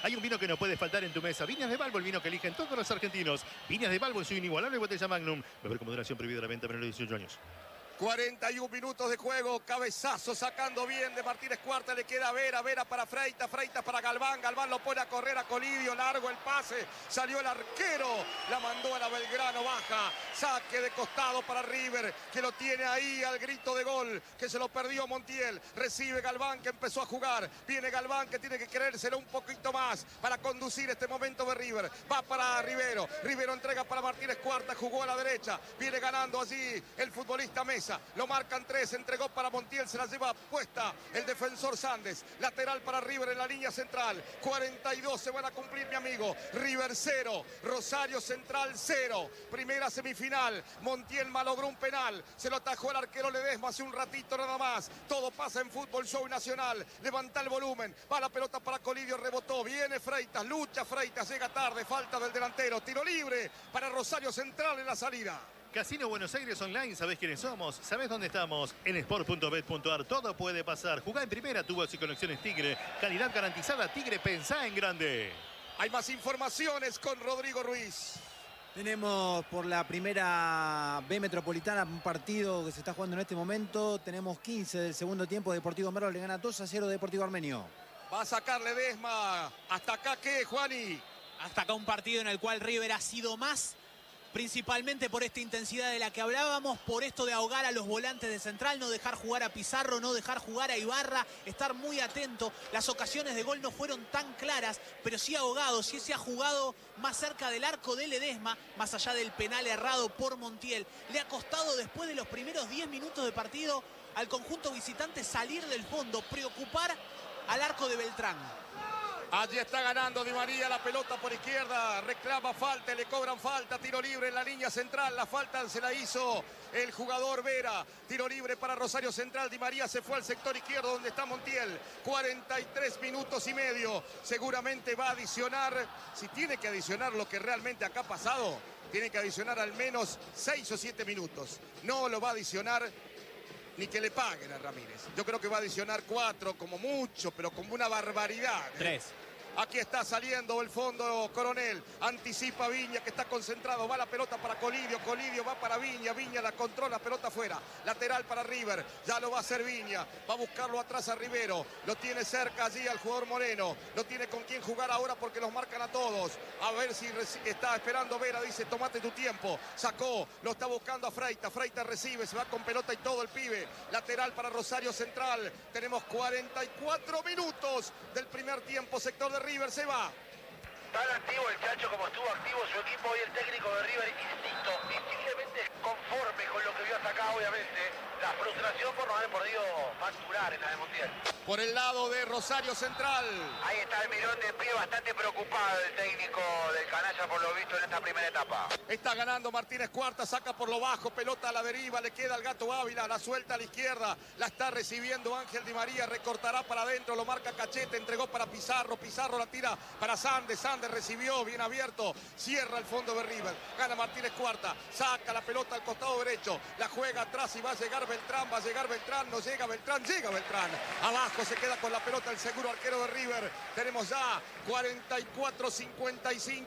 Hay un vino que no puede faltar en tu mesa. Viñas de Balbo, el vino que eligen todos los argentinos. Viñas de Balbo en su inigualable botella Magnum. Beber con moderación, prohibida la venta menor de 18 años. 41 minutos de juego, cabezazo sacando bien de Martínez Cuarta, le queda Vera, Vera para Freitas, Freitas para Galván, Galván lo pone a correr a Colidio, largo el pase, salió el arquero, la mandó a la Belgrano, baja, saque de costado para River, que lo tiene ahí al grito de gol, que se lo perdió Montiel, recibe Galván que empezó a jugar, viene Galván que tiene que creérselo un poquito más para conducir este momento de River, va para Rivero, Rivero entrega para Martínez Cuarta, jugó a la derecha, viene ganando allí el futbolista Mesa. Lo marcan 3, entregó para Montiel, se la lleva puesta el defensor Sandes, lateral para River en la línea central, 42 se van a cumplir, mi amigo, River 0, Rosario Central 0, primera semifinal, Montiel malogró un penal, se lo atajó el arquero Ledesma hace un ratito nada más, todo pasa en Fútbol Show Nacional, levanta el volumen, va la pelota para Colidio, rebotó, viene Freitas, lucha Freitas, llega tarde, falta del delantero, tiro libre para Rosario Central en la salida. Casino Buenos Aires Online, ¿sabés quiénes somos? ¿Sabés dónde estamos? En sport.bet.ar, todo puede pasar. Jugá en primera, tubos y conexiones Tigre. Calidad garantizada, Tigre, pensá en grande. Hay más informaciones con Rodrigo Ruiz. Tenemos por la primera B Metropolitana un partido que se está jugando en este momento. Tenemos 15 del segundo tiempo. Deportivo Merlo le gana 2-0 Deportivo Armenio. Va a sacar Ledesma. ¿Hasta acá qué, Juani? Hasta acá un partido en el cual River ha sido más, principalmente por esta intensidad de la que hablábamos, por esto de ahogar a los volantes de Central, no dejar jugar a Pizarro, no dejar jugar a Ibarra, estar muy atento. Las ocasiones de gol no fueron tan claras, pero sí ahogado, sí se ha jugado más cerca del arco de Ledesma, más allá del penal errado por Montiel. Le ha costado después de los primeros 10 minutos de partido al conjunto visitante salir del fondo, preocupar al arco de Beltrán. Allí está ganando Di María, la pelota por izquierda, reclama falta, le cobran falta, tiro libre en la línea central, la falta se la hizo el jugador Vera, tiro libre para Rosario Central, Di María se fue al sector izquierdo donde está Montiel, 43 minutos y medio, seguramente va a adicionar, si tiene que adicionar lo que realmente acá ha pasado, tiene que adicionar al menos 6 o 7 minutos, no lo va a adicionar ni que le paguen a Ramírez. Yo creo que va a adicionar 4 como mucho, pero como una barbaridad. 3. Aquí está saliendo el fondo Coronel, anticipa Viña que está concentrado, va la pelota para Colidio, Colidio va para Viña, Viña la controla, pelota afuera, lateral para River, ya lo va a hacer Viña, va a buscarlo atrás a Rivero, lo tiene cerca allí al jugador Moreno, no tiene con quién jugar ahora porque los marcan a todos, a ver si está esperando Vera, dice tomate tu tiempo, sacó, lo está buscando a Freitas, Freitas recibe, se va con pelota y todo el pibe, lateral para Rosario Central, tenemos 44 minutos del primer tiempo, sector de River se va. Tan activo el Chacho como estuvo activo su equipo y el técnico de River, insisto, visiblemente conforme con lo que vio hasta acá, obviamente. La frustración por no haber podido facturar en la de Montiel. Por el lado de Rosario Central. Ahí está el Mirón de pie, bastante preocupado el técnico del Canalla por lo visto en esta primera etapa. Está ganando Martínez Cuarta, saca por lo bajo, pelota a la deriva, le queda al Gato Ávila, la suelta a la izquierda, la está recibiendo Ángel Di María, recortará para adentro, lo marca Cachete, entregó para Pizarro, Pizarro la tira para Sandes, Sandes recibió, bien abierto, cierra el fondo de River, gana Martínez Cuarta, saca la pelota al costado derecho, la juega atrás y va a llegar Beltrán, no llega Beltrán, llega Beltrán, abajo se queda con la pelota el seguro arquero de River, tenemos ya 44-55,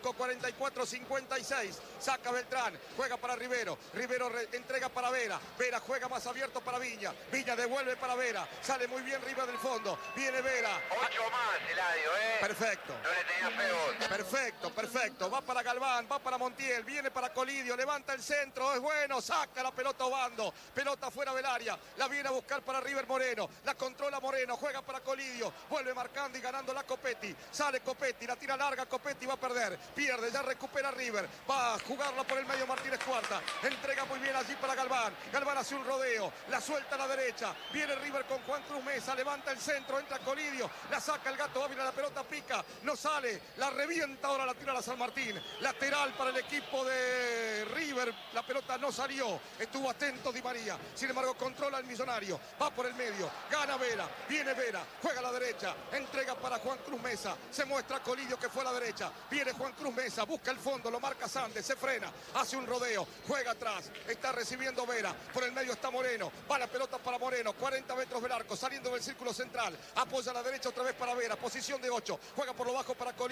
44-56, saca Beltrán, juega para Rivero, Rivero entrega para Vera, Vera juega más abierto para Viña, Viña devuelve para Vera, sale muy bien River del fondo, viene Vera. 8 más, Eladio, Perfecto. No le tenía feo. Perfecto, va para Galván, va para Montiel, viene para Colidio, levanta el centro, es bueno, saca la pelota Obando, pelota fuera del área, la viene a buscar para River Moreno, la controla Moreno, juega para Colidio, vuelve marcando y ganando la Copetti, sale Copetti, la tira larga, Copetti va a perder, pierde, ya recupera River, va a jugarla por el medio Martínez Cuarta, entrega muy bien allí para Galván, Galván hace un rodeo, la suelta a la derecha, viene River con Juan Cruz Mesa, levanta el centro, entra Colidio, la saca el Gato Ávila, la pelota pica, no sale, la revienta, ahora la tira a la San Martín, lateral para el equipo de River, la pelota no salió, estuvo atento Di María, sin embargo controla el Millonario, va por el medio, gana Vera, viene Vera, juega a la derecha, entrega para Juan Cruz Mesa, se muestra Colidio que fue a la derecha, viene Juan Cruz Mesa, busca el fondo, lo marca Sandes, se frena, hace un rodeo, juega atrás, está recibiendo Vera, por el medio está Moreno, va la pelota para Moreno, 40 metros del arco, saliendo del círculo central, apoya a la derecha otra vez para Vera, posición de 8, juega por lo bajo para Colidio.